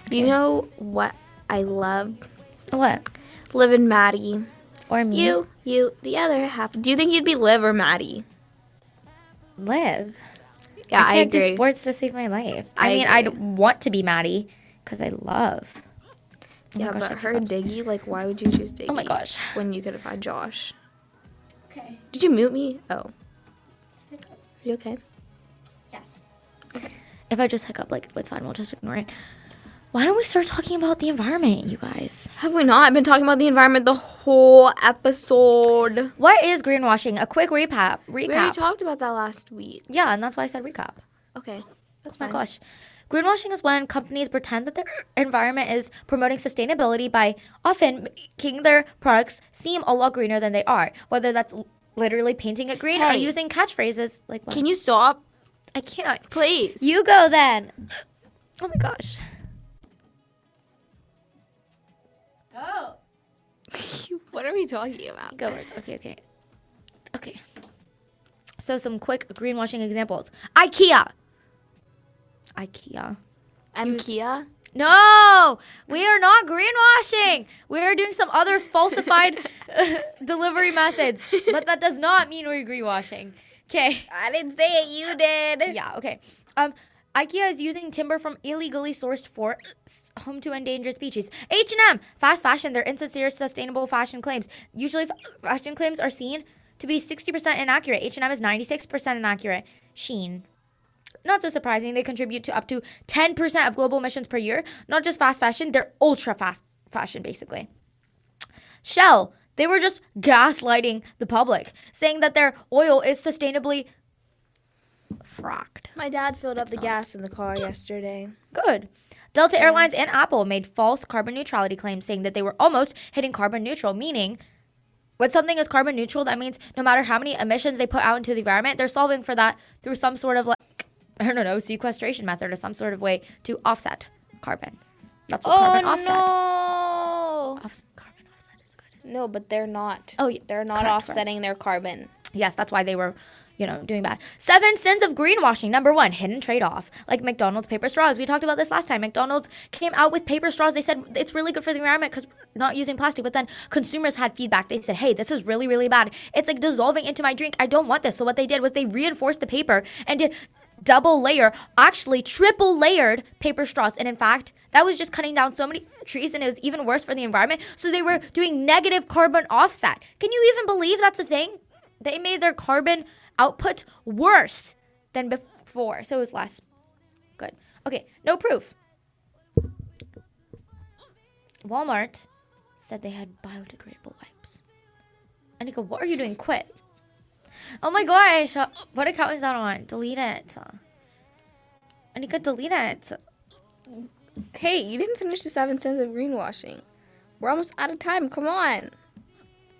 You know what I love? What? Liv and Maddie. Or me? You, the other half. Do you think you'd be Liv or Maddie? Live. Yeah, I can't agree. do sports to save my life. I I mean, agree. I'd want to be Maddie because I love. Oh my Yeah, gosh, but I her hate Diggy, like, why would you choose Diggy? Oh my gosh. When you could have had Josh. Okay. Did you mute me? Oh. You okay? Yes. Okay. If I just hiccup, like, it's fine. We'll just ignore it. Why don't we start talking about the environment, you guys? Have we not? I've been talking about the environment the whole episode. What is greenwashing? A quick recap. We already talked about that last week. Yeah, and that's why I said recap. Okay. That's Oh my fine. gosh. Greenwashing is when companies pretend that their environment is promoting sustainability by often making their products seem a lot greener than they are. Whether that's literally painting it green or Hey. using catchphrases like what? Can you stop? I can't. Please. You go then. Oh my gosh. Oh. What are we talking about? Go words. Okay. So some quick greenwashing examples. IKEA. Kia? No, we are not greenwashing. We are doing some other falsified delivery methods, but that does not mean we're greenwashing. Okay. I didn't say it. You did. Yeah. Okay. IKEA is using timber from illegally sourced forests home to endangered species. H&M, fast fashion, their insincere sustainable fashion claims. Usually, fashion claims are seen to be 60% inaccurate. H&M is 96% inaccurate. Shein. Not so surprising, they contribute to up to 10% of global emissions per year. Not just fast fashion, they're ultra fast fashion, basically. Shell, they were just gaslighting the public, saying that their oil is sustainably fracked. My dad filled up the gas in the car yesterday. Good. Delta Airlines and Apple made false carbon neutrality claims, saying that they were almost hitting carbon neutral, meaning when something is carbon neutral, that means no matter how many emissions they put out into the environment, they're solving for that through some sort of, like, I don't know, sequestration method or some sort of way to offset carbon. That's what carbon offset. No. Carbon offset is good. Isn't it? No, but they're not. Oh, yeah. They're not Correct, offsetting their carbon. Yes, that's why they were, doing bad. 7 sins of greenwashing. Number 1, hidden trade-off. Like McDonald's paper straws. We talked about this last time. McDonald's came out with paper straws. They said it's really good for the environment because we're not using plastic. But then consumers had feedback. They said, hey, this is really, really bad. It's like dissolving into my drink. I don't want this. So what they did was they reinforced the paper and did double layer, actually triple layered paper straws. And in fact, that was just cutting down so many trees and it was even worse for the environment. So they were doing negative carbon offset. Can you even believe that's a thing? They made their carbon output worse than before. So it was less good. Okay, no proof. Walmart said they had biodegradable wipes. Anika, what are you doing? Quit. Oh my gosh. What account is that on? Delete it. Anika, delete it. Hey, you didn't finish the 7 sins of greenwashing. We're almost out of time. Come on.